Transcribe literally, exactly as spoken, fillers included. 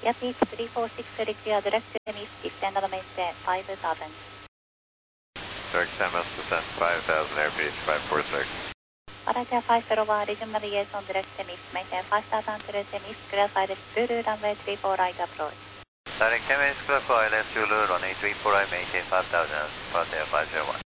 Yati three four six clear direct to the east, descend on the maintain five thousand. Direct ten miles descent five thousand, airspeed five four six. Malaysia five zero one, regional liaison direct to east, maintain five thousand to the east, clear side Zulu runway three four right approach. Direct ten minutes clear for I L S Zulu, runway three four right, maintain five thousand, departure five zero one.